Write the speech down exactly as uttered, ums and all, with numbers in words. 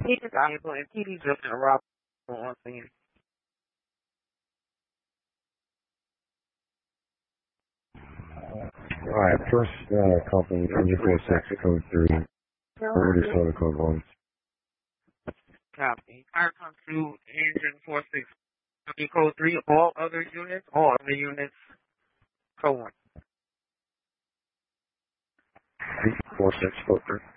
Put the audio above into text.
He is valuable and T D just interrupt on scene. Alright, first uh, company, engine four six, code three. Ready soda code one. Copy. Fire comes through engine four six, code three. All other units, all other units, code one. four six, code three.